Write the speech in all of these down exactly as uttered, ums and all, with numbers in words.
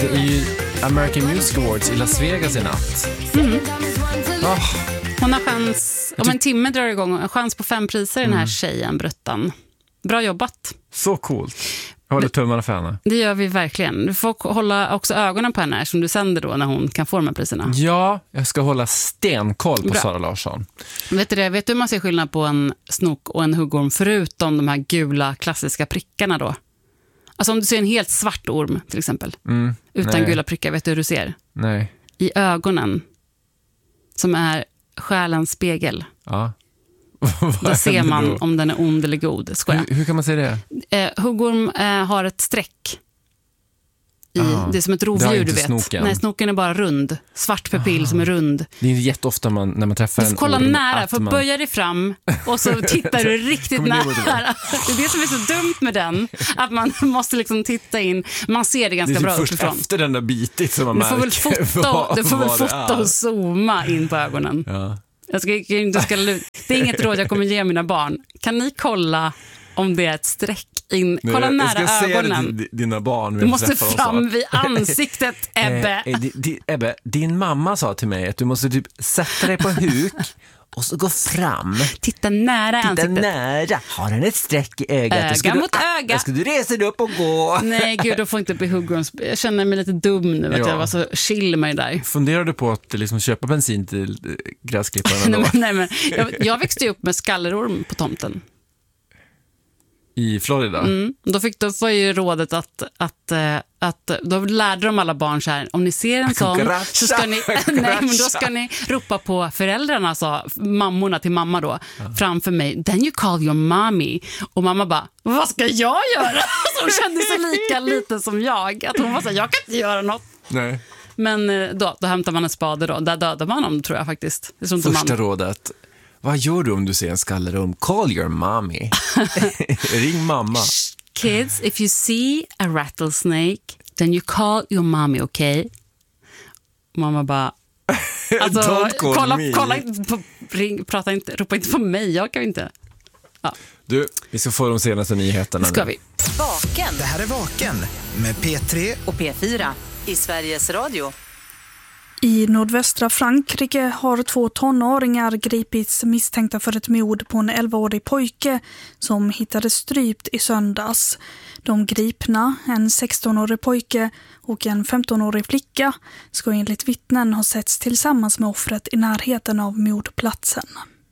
Det är ju American Music Awards i Las Vegas i natt. Mm. Oh. Hon har chans, om en timme drar igång, en chans på fem priser i den här tjejen, Bruttan. Bra jobbat. Så coolt. Jag håller tummarna för henne. Det gör vi verkligen. Du får hålla också ögonen på henne som du sänder då när hon kan få de här priserna. Ja, jag ska hålla stenkoll på Bra. Sara Larsson. Vet du det? Vet du hur man ser skillnad på en snok och en huggorm förutom de här gula klassiska prickarna då? Alltså om du ser en helt svart orm till exempel, Mm, utan nej. gula prickar, vet du hur du ser? Nej. I ögonen, som är själens spegel. Ja. Då ser man om den är ond eller god. Hur, hur kan man säga det? Eh, huggorm eh, har ett streck. I, Aha. det är som ett Det har rovdjur, inte du vet. snoken. Nej, snoken är bara rund. Svart pupill som är rund. Det är inte jätteofta man, när man träffar Du en får kolla orm nära, att för man... böja dig fram och så tittar du riktigt Kommer ner mot nära. Det är det som är så dumt med den, att man måste liksom titta in. Man ser det ganska det är bra först uppifrån. efter den där bitit som man Du får väl märker fota, vad, du får väl vad det fota är. och zooma in på ögonen. Ja. Jag ska, jag ska, det är inget råd jag kommer ge mina barn. Kan ni kolla om det är ett streck in? Kolla Nej, nära jag ska ögonen. Se det till dina barn. Du måste fram vid ansiktet, Ebbe. Eh, eh, di, di, Ebbe, din mamma sa till mig att du måste typ sätta dig på huk och så gå fram. Titta nära Titta ansiktet. nära. Har den ett streck i ögat? Öga Då ska mot du, öga. Då ska du resa dig upp och gå. Nej, gud, då får inte bli huggorms. Jag känner mig lite dum nu att Ja. jag var så chill med det där. Funderar du på att liksom köpa bensin till eh, gräsklipparen nej, ändå? men, nej, men jag, jag växte ju upp med skallerorm på tomten. I Florida? Mm. Då fick då var ju rådet att, att, eh, att då lärde de alla barn så här, om ni ser en sån så ska ni, nej, men då ska ni ropa på föräldrarna, sa mammorna till mamma då, ja. framför mig, then you call your mommy. Och mamma bara, vad ska jag göra? Så hon kände sig lika lite som jag, att hon var så här, jag kan inte göra något. Nej. Men då, då hämtar man en spade då, där dödar man dem, tror jag faktiskt. Det är som Första man... rådet. Vad gör du om du ser en skallerorm? Call your mommy. Ring mamma. Kids, if you see a rattlesnake, then you call your mommy, okay? Mamma bara... Alltså, Don't call kolla, me. kolla inte på, ring, prata inte, ropa inte på mig, jag kan inte. Ja. Du, vi ska få de senaste nyheterna. Ska nu. vi. Vaken. Det här är Vaken med P tre Och P fyra i Sveriges Radio. I nordvästra Frankrike har två tonåringar gripits misstänkta för ett mord på en elvaårig pojke som hittades strypt i söndags. De gripna, en sextonårig pojke och en femtonårig flicka, ska enligt vittnen ha setts tillsammans med offret i närheten av mordplatsen.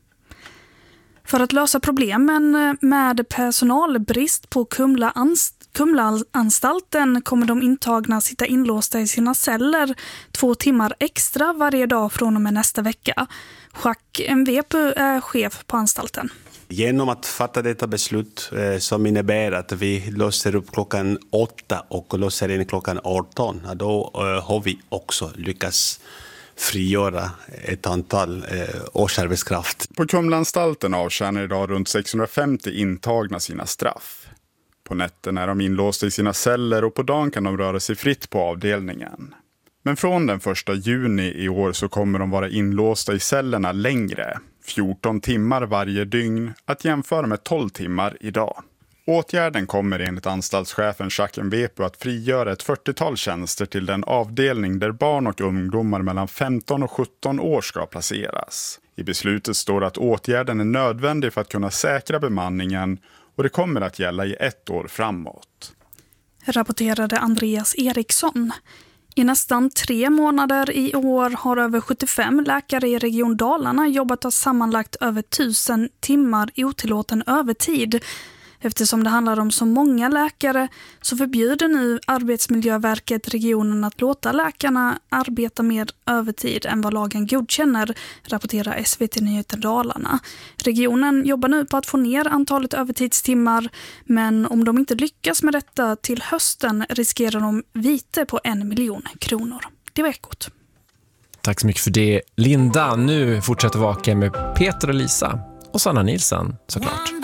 För att lösa problemen med personalbrist på Kumla anst- Kumla-anstalten kommer de intagna sitta inlåsta i sina celler två timmar extra varje dag från och med nästa vecka. Jacques Mvepu är chef på anstalten. Genom att fatta detta beslut eh, som innebär att vi låser upp klockan åtta och låser in klockan arton, då eh, har vi också lyckats frigöra ett antal eh, årsarbetskraft. På Kumlaanstalten avtjänar idag runt sexhundrafemtio intagna sina straff. På nätten är de inlåsta i sina celler och på dagen kan de röra sig fritt på avdelningen. Men från den första juni i år så kommer de vara inlåsta i cellerna längre, fjorton timmar varje dygn, att jämföra med tolv timmar idag. Åtgärden kommer enligt anstaltschefen Jacques Mvepu att frigöra ett fyrtiotal tjänster till den avdelning där barn och ungdomar mellan femton och sjutton år ska placeras. I beslutet står att åtgärden är nödvändig för att kunna säkra bemanningen och det kommer att gälla i ett år framåt. Rapporterade Andreas Eriksson. I nästan tre månader i år har över sjuttiofem läkare i Region Dalarna jobbat av sammanlagt över tusen timmar otillåten övertid. Eftersom det handlar om så många läkare så förbjuder nu Arbetsmiljöverket regionen att låta läkarna arbeta mer övertid än vad lagen godkänner, rapporterar S V T-nyheter Dalarna. Regionen jobbar nu på att få ner antalet övertidstimmar, men om de inte lyckas med detta till hösten riskerar de vite på en miljon kronor. Det var Ekot. Tack så mycket för det, Linda. Nu fortsätter Vaken med Peter och Lisa och Sanna Nilsson, såklart.